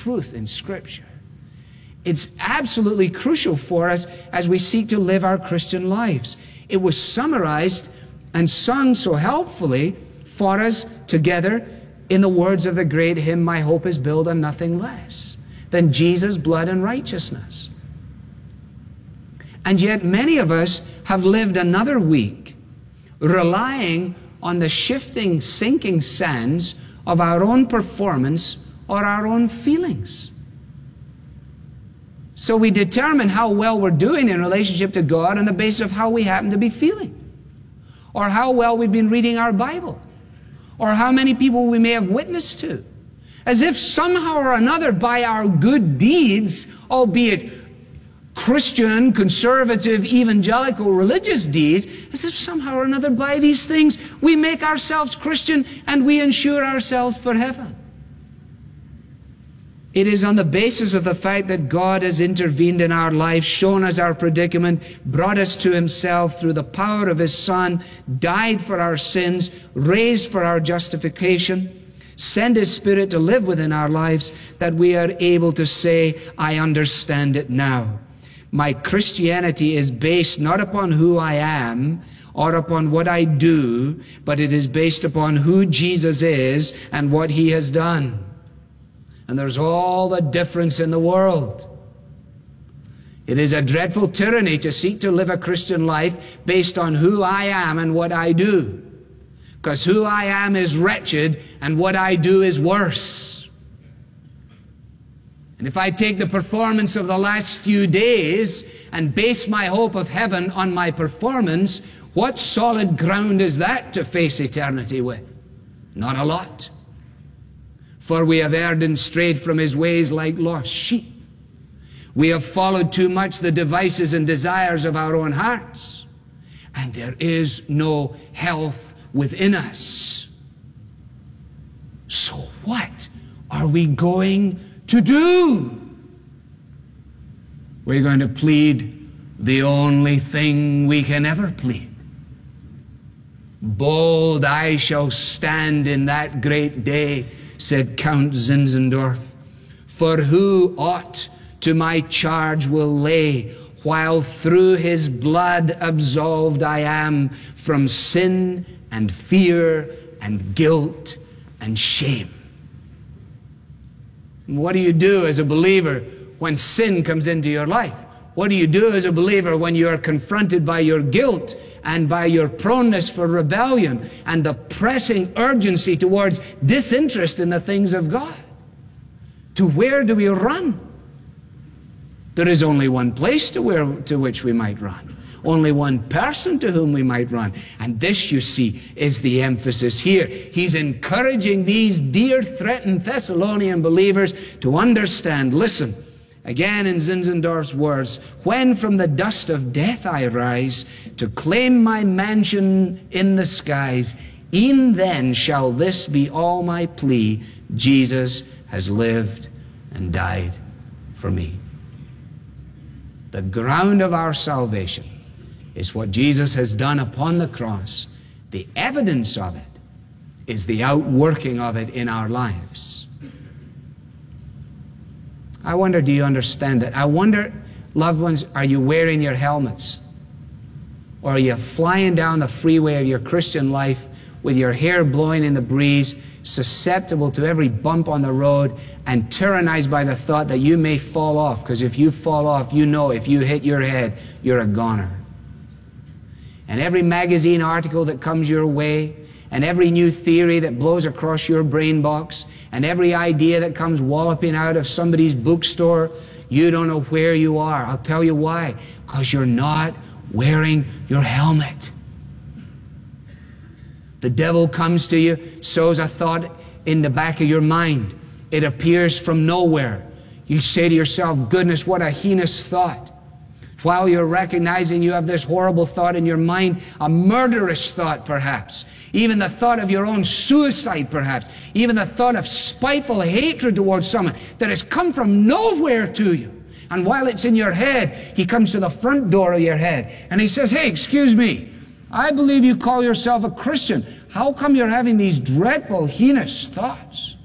truth in Scripture. It's absolutely crucial for us as we seek to live our Christian lives. It was summarized and sung so helpfully for us together in the words of the great hymn, "My hope is built on nothing less than Jesus' blood and righteousness." And yet many of us have lived another week relying on the shifting, sinking sands of our own performance or our own feelings. So we determine how well we're doing in relationship to God on the basis of how we happen to be feeling, or how well we've been reading our Bible, or how many people we may have witnessed to, as if somehow or another by our good deeds, albeit Christian, conservative, evangelical, religious deeds, as if somehow or another by these things we make ourselves Christian and we ensure ourselves for heaven. It is on the basis of the fact that God has intervened in our life, shown us our predicament, brought us to Himself through the power of His Son, died for our sins, raised for our justification, sent His Spirit to live within our lives, that we are able to say, "I understand it now." My Christianity is based not upon who I am or upon what I do, but it is based upon who Jesus is and what He has done. And there's all the difference in the world. It is a dreadful tyranny to seek to live a Christian life based on who I am and what I do. Because who I am is wretched and what I do is worse. And if I take the performance of the last few days and base my hope of heaven on my performance, what solid ground is that to face eternity with? Not a lot. For we have erred and strayed from His ways like lost sheep. We have followed too much the devices and desires of our own hearts, and there is no health within us. So what are we going to do? We're going to plead the only thing we can ever plead. "Bold I shall stand in that great day," said Count Zinzendorf, "for who aught to my charge will lay, while through His blood absolved I am from sin and fear and guilt and shame." What do you do as a believer when sin comes into your life? What do you do as a believer when you are confronted by your guilt and by your proneness for rebellion and the pressing urgency towards disinterest in the things of God? To where do we run? There is only one place to which we might run. Only one person to whom we might run. And this, you see, is the emphasis here. He's encouraging these dear, threatened Thessalonian believers to understand. Listen, again in Zinzendorf's words, "When from the dust of death I rise to claim my mansion in the skies, e'en then shall this be all my plea: Jesus has lived and died for me." The ground of our salvation is what Jesus has done upon the cross. The evidence of it is the outworking of it in our lives. I wonder, do you understand that? I wonder, loved ones, are you wearing your helmets? Or are you flying down the freeway of your Christian life with your hair blowing in the breeze, susceptible to every bump on the road, and tyrannized by the thought that you may fall off? Because if you fall off, you know if you hit your head, you're a goner. And every magazine article that comes your way, and every new theory that blows across your brain box, and every idea that comes walloping out of somebody's bookstore, you don't know where you are. I'll tell you why. Because you're not wearing your helmet. The devil comes to you, sows a thought in the back of your mind. It appears from nowhere. You say to yourself, "Goodness, what a heinous thought." While you're recognizing you have this horrible thought in your mind, a murderous thought perhaps, even the thought of your own suicide perhaps, even the thought of spiteful hatred towards someone that has come from nowhere to you. And while it's in your head, he comes to the front door of your head and he says, "Hey, excuse me, I believe you call yourself a Christian. How come you're having these dreadful, heinous thoughts?"